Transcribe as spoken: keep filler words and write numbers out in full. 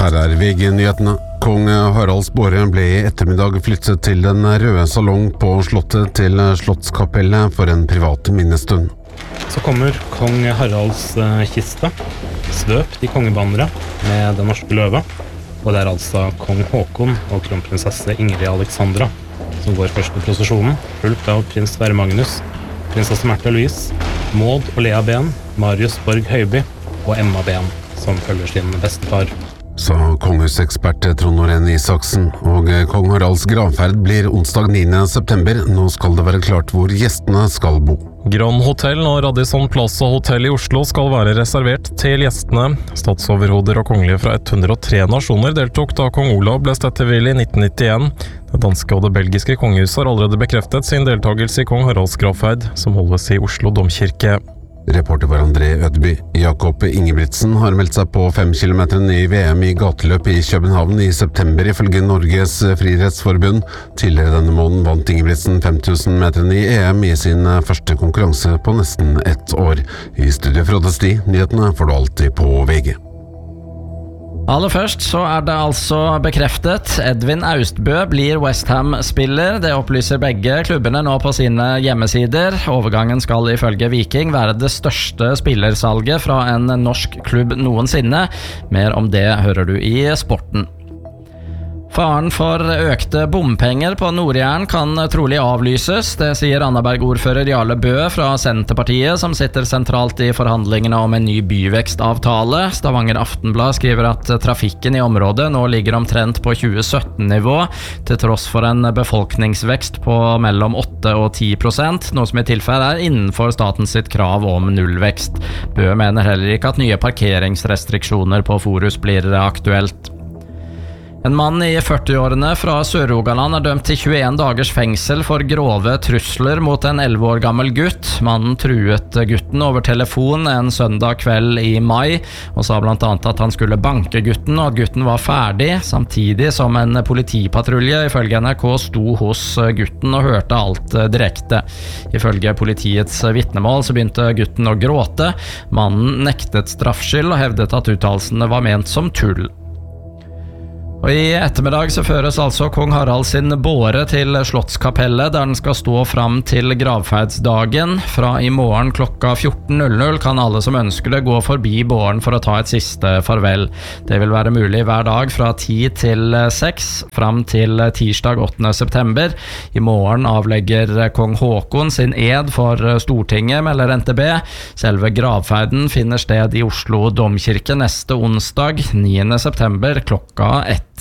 Her er V G-nyhetene. Kong Haralds båre ble i ettermiddag flyttet til den røde salong på slottet til Slottskapellet for en privat minnestund. Så kommer kong Haralds kiste, svøpt i kongebannere med den norske løve. Og det er altså kong Håkon og kronprinsesse Ingrid Alexandra som går først i prosesjonen, fulgt av prins Sverre Magnus, prinsesse Märtha Louise, Maud og Lea Ben, Marius Borg Høiby og Emma Ben, som følger sin bestefar. Sa kongehusekspert Trond Norén Isaksen, og kong Haralds gravferd blir onsdag niende september. Nå skal det være klart hvor gjestene skal bo. Grand Hotel og Radisson Plaza Hotel i Oslo skal være reservert til gjestene. Statsoverhoder og kongelige fra hundre og tre nasjoner deltok da kong Olav ble stedtevill i nitten nittien. Det danske og det belgiske kongehuset har allerede bekreftet sin deltagelse i kong Haralds gravferd, som holdes i Oslo domkirke. Reporter var André Ødeby. Jakob Ingebrigtsen har meldt seg på fem kilometer i V M i gateløp i København i september, ifølge Norges Friidrettsforbund. Tidligere denne måneden vant Ingebrigtsen fem tusen meter i E M i sin første konkurranse på nesten ett år. I studio Frode Sti, nyhetene får du alltid på V G. Aller først så er det altså bekreftet. Edvin Austbø blir West Ham-spiller. Det opplyser begge klubbene nå på sine hjemmesider. Overgangen skal ifølge Viking være det største spillersalget fra en norsk klubb noensinne. Mer om det hører du i Sporten. Faren for økte bompenger på Nord-Jæren kan trolig avlyses. Det sier Randaberg-ordfører Jarle Bø fra Senterpartiet, som sitter sentralt i forhandlingene om en ny byvekstavtale. Stavanger Aftenblad skriver at trafikken i området nå ligger omtrent på tjue sytten-nivå, til tross for en befolkningsvekst på mellom åtte og ti prosent, noe som i tilfelle er innenfor statens sitt krav om nullvekst. Bø mener heller ikke at nye parkeringsrestriksjoner på Forus blir aktuelt. En mann i førti-årene fra Sør-Rogaland er dømt til tjueen dagers fengsel for grove trusler mot en elleve år gammel gutt. Mannen truet gutten over telefon en søndag kveld i mai, og sa blant annet at han skulle banke gutten, og at gutten var ferdig, samtidig som en politipatrulje ifølge N R K sto hos gutten og hørte alt direkte. Ifølge politiets vitnemål så begynte gutten å gråte. Mannen nektet straffskyld og hevdet at uttalelsene var ment som tull. Og i ettermiddag så føres altså kong Harald sin båre til Slottskapellet, der den skal stå fram til gravferdsdagen. Fra i morgen klokka fjorten null null kan alle som ønsker det gå forbi båren for å ta et siste farvel. Det vil være mulig hver dag fra ti til seks, fram til tirsdag åttende september. I morgen avlegger kong Håkon sin ed for Stortinget, melder N T B. Selve gravferden finner sted i Oslo domkirke neste onsdag, niende september, klokka ett.